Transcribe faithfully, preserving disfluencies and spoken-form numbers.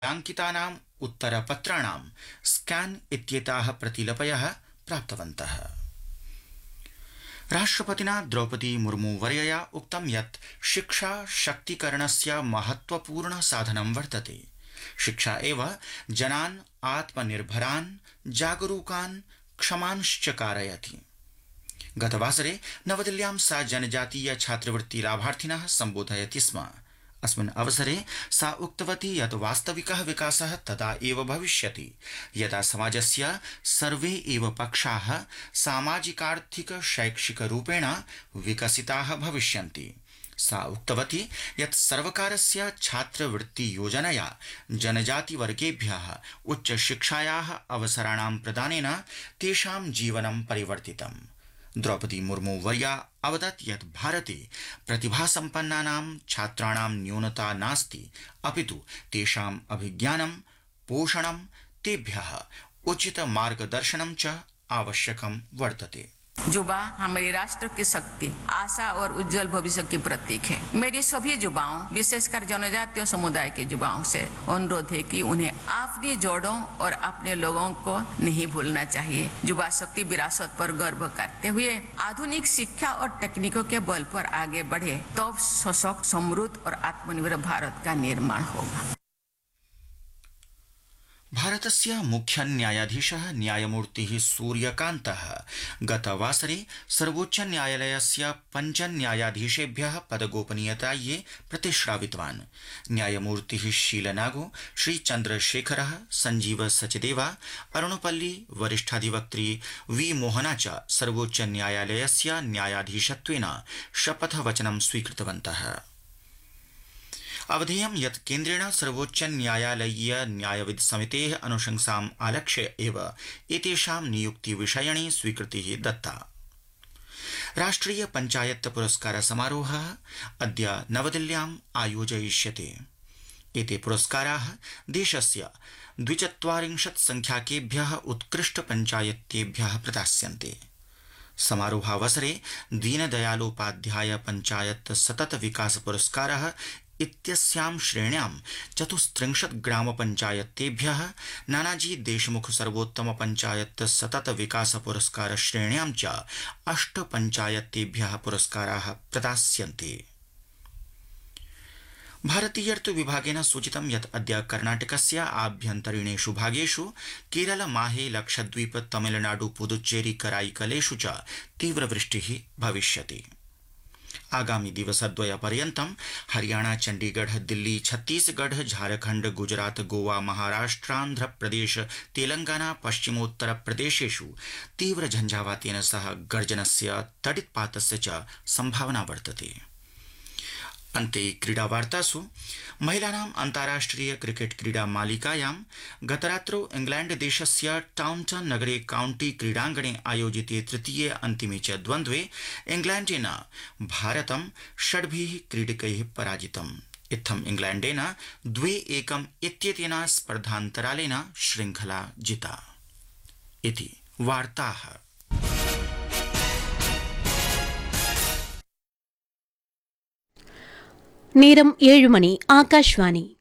अंकितानाम् उत्तरपत्राणां scan इत्येताः प्रतिलिपयः प्राप्तवन्तः। राष्ट्रपतिना द्रौपदी मुर्मू वर्यया उक्तं यत् शिक्षा शक्तिकरणस्य महत्वपूर्ण साधनं वर्तते। शिक्षा एव जनान् आत्मनिर्भरान्, जागरूकान्, क्षमांश्च कारयति। गतवासरे नवदिल्ल्यां सा जनजातीय छात्रवृत्ति लाभार्थिनः सम्बोधयति स्म। अस्मिन् अवसरे सा उक्तवती यत् वास्तविकः विकासः तदा एव भविष्यति यदा समाजस्य सर्वे एव पक्षाः सामाजिकार्थिक शैक्षिक रूपेण विकसिताः भविष्यन्ति। सा उक्तवती यत् सर्वकारस्य छात्रवृत्ति योजनया जनजातिवर्गेभ्यः उच्चशिक्षायाः अवसराणां प्रदानेन तेषां जीवनं परिवर्तितम्। द्रौपदी मुर्मू वर्या अवदत् यत् भारते प्रतिभासम्पन्नानां छात्राणां न्यूनता नास्ति, अपितु तेषाम् अभिज्ञानं, पोषणं, तेभ्यः उचित मार्गदर्शनं च आवश्यकं वर्तते। युवा हमारे राष्ट्र की शक्ति, आशा और उज्जवल भविष्य की प्रतीक है। मेरी सभी युवाओं, विशेषकर जनजातीय समुदाय के युवाओं से अनुरोध है कि उन्हें अपनी जड़ों और अपने लोगों को नहीं भूलना चाहिए। युवा शक्ति विरासत पर गर्व करते हुए आधुनिक शिक्षा और तकनीकों के बल पर आगे बढ़े, तब सशक्त, समृद्ध और आत्मनिर्भर भारत का निर्माण होगा। भारतस्य मुख्य न्यायाधीशः न्यायमूर्तिः सूर्यकान्तः गतवासरे सर्वोच्च न्यायालयस्य पञ्च न्यायाधीशेभ्यः पदगोपनीयतायै प्रतिश्रावितवान्। न्यायमूर्तिः शीलनागो, श्रीचन्द्रशेखरः, संजीव सचदेवा, अरुणपल्ली, वरिष्ठाधिवक्त्री वी मोहना च सर्वोच्च न्यायालयस्य न्यायाधीशत्वेन शपथवचनं स्वीकृतवन्तः। अवधेयं यत् केन्द्रेण सर्वोच्च न्यायालयीय न्यायविद समितेः अनुशंसाम् आलक्ष्य एव एतेषां नियुक्तिविषयणे स्वीकृतिः दत्ता। राष्ट्रिय पञ्चायत पुरस्कार समारोहः अद्य नवदिल्ल्याम् आयोजयिष्यते। एते पुरस्काराः देशस्य द्विचत्वारिंशत् संख्याकेभ्यः उत्कृष्ट पञ्चायतेभ्यः प्रदास्यन्ते। समारोहावसरे दीनदयालोपाध्याय पञ्चायत सतत विकास पुरस्कारः इत्यस्यां श्रेण्यां चतुस्त्रिंशत् ग्राम पञ्चायतेभ्यः, नानाजी देशमुख सर्वोत्तम पञ्चायत सतत विकास पुरस्कार श्रेण्यां च अष्ट पञ्चायतेभ्यः पुरस्काराः प्रदास्यन्ते। भारतीयर्त् विभागेन सूचितं यत् अद्य कर्णाटकस्य आभ्यन्तरीणेषु भागेषु केरल, माहे, लक्षद्वीप, तमिलनाडु, पुदुच्चेरी, कराईकलेषु च तीव्रवृष्टिः भविष्यति। आगामी दिवसद्वयपर्यन्तं हरियाणा, चण्डीगढ़, दिल्ली, छत्तीसगढ़, झारखंड, गुजरात, गोवा, महाराष्ट्रान्ध्र प्रदेश, तेलंगाना, पश्चिमोत्तर प्रदेशेषु तीव्र झंझावातेन सह गर्जनस्य, तडित्पातस्य च संभावना वर्तते। अन्ते क्रीडावार्तासु महिलानाम् अन्ताराष्ट्रिय क्रिकेट क्रीडा मालिकायां गतरात्रौ इंग्लैंड देशस्य टाउनटन नगरे काउंटी क्रीडाङ्गणे आयोजिते तृतीये अन्तिमे च द्वन्द्वे इंग्लैंडेन भारतं षड्भिः क्रीडकैः पराजितम्। इत्थम् इंग्लैंडेन द्वे एकम् इत्येतेन स्पर्धान्तरालेन शृङ्खला जिता। इति वार्ताः। நேரம் ஏழு மணி. ஆகாஷ்வாணி.